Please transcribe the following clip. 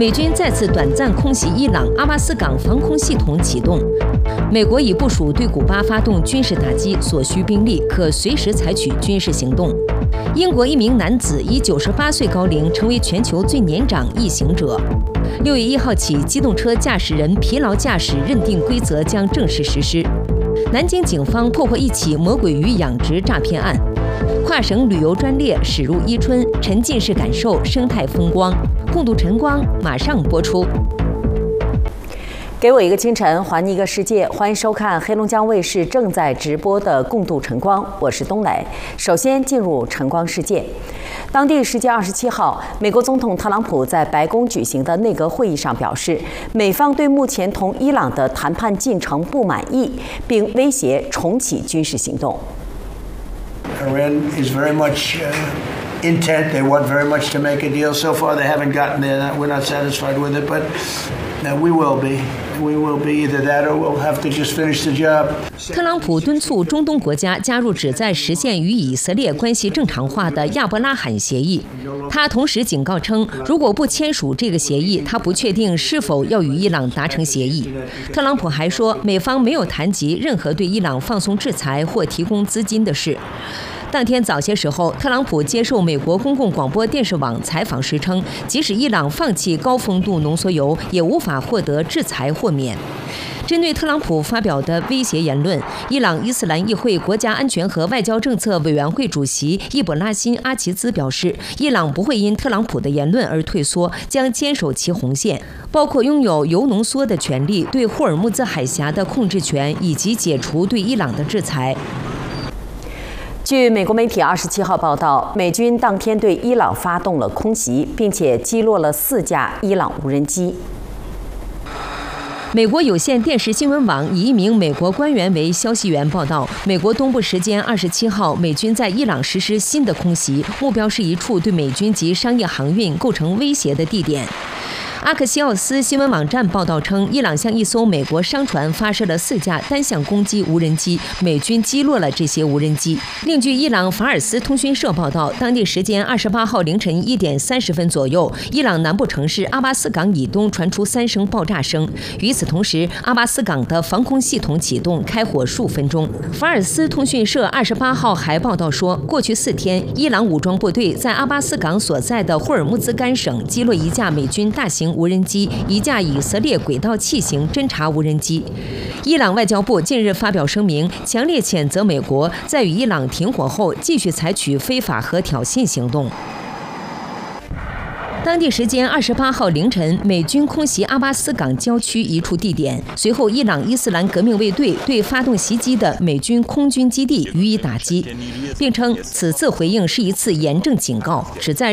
美军再次短暂空袭伊朗，阿巴斯港防空系统启动。美国已部署对古巴发动军事打击，所需兵力可随时采取军事行动。英国一名男子以98岁高龄成为全球最年长异行者。6月1号起，机动车驾驶人疲劳驾驶认定规则将正式实施。南京警方破获一起魔鬼鱼养殖诈骗案。跨省旅游专列驶入伊春，沉浸式感受生态风光。共度晨光马上播出。 给我一个清晨，还你一个世界。欢迎收看黑龙江卫视正在直播的《共度晨光》，我是冬蕾。首先进入晨光世界。当地时间27号，美国总统特朗普在白宫举行的内阁会议上表示，美方对目前同伊朗的谈判进程不满意，并威胁重启军事行动。 Iran is very much intent. They want very much to make a deal. So far, they haven't gotten there. We're not satisfied with it, but we will be. We will be either that or we'll have to just finish the job. 特朗普敦促中东国家加入旨在实现与以色列关系正常化的亚伯拉罕协议。他同时警告称，如果不签署这个协议，他不确定是否要与伊朗达成协议。特朗普还说，美方没有谈及任何对伊朗放松制裁或提供资金的事。当天早些时候，特朗普接受美国公共广播电视网采访时称，即使伊朗放弃高丰度浓缩铀，也无法获得制裁豁免。针对特朗普发表的威胁言论，伊朗伊斯兰议会国家安全和外交政策委员会主席易卜拉欣·阿齐兹表示，伊朗不会因特朗普的言论而退缩，将坚守其红线，包括拥有铀浓缩的权利、对霍尔木兹海峡的控制权以及解除对伊朗的制裁。 据美国媒体27号报道，美军当天对伊朗发动了空袭，并且击落了4架伊朗无人机。 美国有线电视新闻网以一名美国官员为消息源报道，美国东部时间27号，美军在伊朗实施新的空袭，目标是一处对美军及商业航运构成威胁的地点。阿克西奥斯新闻网站报道称，伊朗向一艘美国商船发射了4架单向攻击无人机，美军击落了这些无人机。另据伊朗法尔斯通讯社报道，当地时间28号凌晨1点30分左右，伊朗南部城市阿巴斯港以东传出3声爆炸声。与此同时，阿巴斯港的防空系统启动，开火数分钟。法尔斯通讯社28号还报道说，过去4天，伊朗武装部队在阿巴斯港所在的霍尔木兹干省击落1架美军大型无人机、1架以色列轨道器型侦察无人机。伊朗外交部近日发表声明，强烈谴责美国在与伊朗停火后继续采取非法和挑衅行动。当地时间28号凌晨，美军空袭阿巴斯港郊区一处地点，随后伊朗伊斯兰革命卫队对发动袭击的美军空军基地予以打击，并称此次回应是一次严正警告，旨在